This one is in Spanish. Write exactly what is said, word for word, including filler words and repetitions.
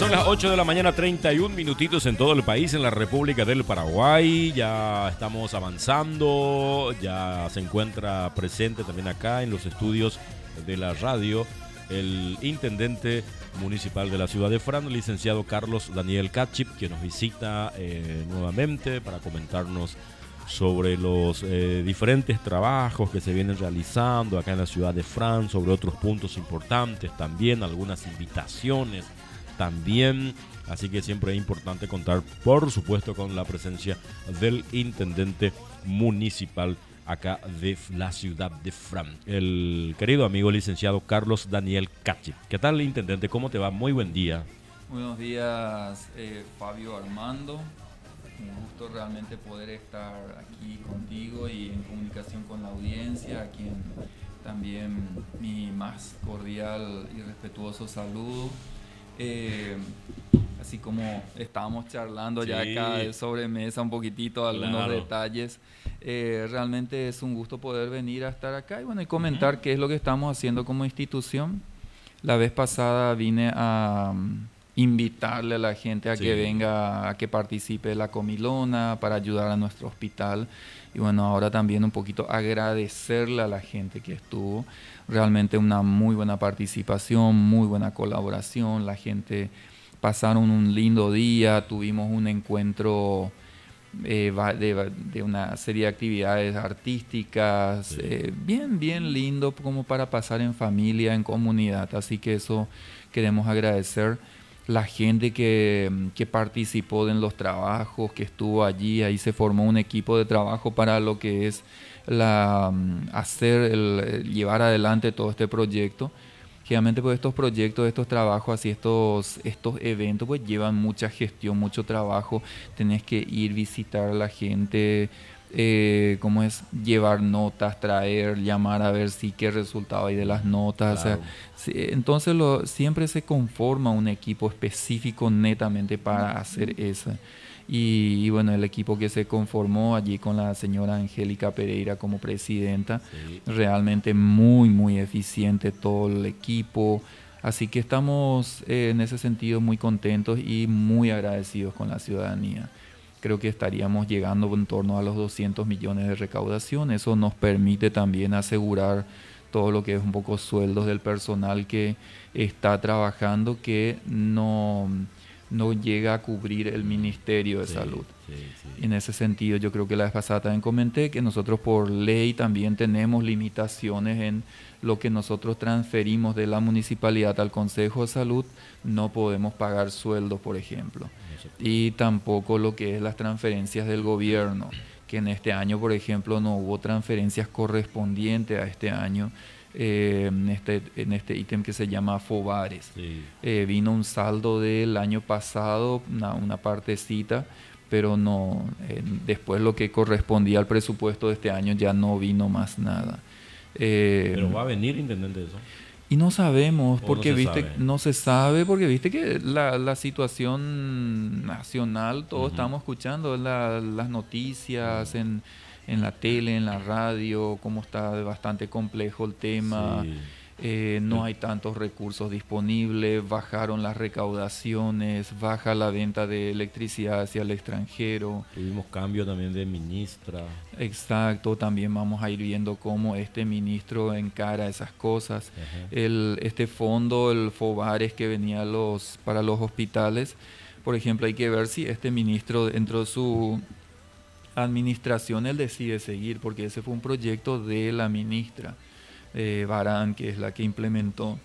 Son las ocho de la mañana, treinta y un minutitos en todo el país, en la República del Paraguay. Ya estamos avanzando, ya se encuentra presente también acá en los estudios de la radio el intendente municipal de la ciudad de Fran, el licenciado Carlos Daniel Cachip, que nos visita eh, nuevamente para comentarnos sobre los eh, diferentes trabajos que se vienen realizando acá en la ciudad de Fran, sobre otros puntos importantes también, algunas invitaciones también, así que siempre es importante contar, por supuesto, con la presencia del intendente municipal acá de la ciudad de Fran, el querido amigo licenciado Carlos Daniel Cachip. ¿Qué tal, intendente? ¿Cómo te va? Muy buen día. Buenos días, eh, Fabio Armando. Un gusto realmente poder estar aquí contigo y en comunicación con la audiencia, a quien también mi más cordial y respetuoso saludo. Eh, así como estábamos charlando sí. ya acá de sobremesa un poquitito, algunos claro. detalles. Eh, realmente es un gusto poder venir a estar acá y bueno y comentar uh-huh. qué es lo que estamos haciendo como institución. La vez pasada vine a um, invitarle a la gente a sí. que venga, a que participe de la comilona para ayudar a nuestro hospital. Y bueno, ahora también un poquito agradecerle a la gente que estuvo. Realmente una muy buena participación, muy buena colaboración. La gente pasaron un lindo día, tuvimos un encuentro eh, de, de una serie de actividades artísticas, sí. eh, bien, bien lindo como para pasar en familia, en comunidad. Así que eso queremos agradecer. La gente que, que participó en los trabajos, que estuvo allí, ahí se formó un equipo de trabajo para lo que es la, hacer, el, llevar adelante todo este proyecto. Generalmente pues estos proyectos, estos trabajos, así estos, estos eventos pues llevan mucha gestión, mucho trabajo. Tenés que ir, visitar a la gente, eh, cómo es llevar notas, traer, llamar a ver si qué resultado hay de las notas. Claro. O sea, si, entonces lo, siempre se conforma un equipo específico netamente para hacer eso. Y, y bueno, el equipo que se conformó allí con la señora Angélica Pereira como presidenta, sí. realmente muy, muy eficiente todo el equipo. Así que estamos eh, en ese sentido muy contentos y muy agradecidos con la ciudadanía. Creo que estaríamos llegando en torno a los doscientos millones de recaudación. Eso nos permite también asegurar todo lo que es un poco sueldos del personal que está trabajando, que no... no llega a cubrir el Ministerio de sí, Salud. Sí, sí. En ese sentido, yo creo que la vez pasada también comenté que nosotros por ley también tenemos limitaciones en lo que nosotros transferimos de la municipalidad al Consejo de Salud. No podemos pagar sueldos, por ejemplo. Y tampoco lo que es las transferencias del gobierno, que en este año, por ejemplo, no hubo transferencias correspondientes a este año. Eh, en este en este ítem que se llama Fobares. Sí. Eh, vino un saldo del año pasado, una, una partecita, pero no eh, después lo que correspondía al presupuesto de este año ya no vino más nada. Eh, pero va a venir, intendente, eso. Y no sabemos, porque no viste, sabe? no se sabe, porque viste que la, la situación nacional, todos uh-huh. estamos escuchando la, las noticias uh-huh. en en la tele, en la radio, cómo está bastante complejo el tema, sí. eh, no hay tantos recursos disponibles, bajaron las recaudaciones, baja la venta de electricidad hacia el extranjero. Tuvimos cambio también de ministra. Exacto, también vamos a ir viendo cómo este ministro encara esas cosas. Uh-huh. El, este fondo, el Fobares que venía los, para los hospitales, por ejemplo, hay que ver si este ministro dentro de su administración él decide seguir, porque ese fue un proyecto de la ministra eh, Barán, que es la que implementó.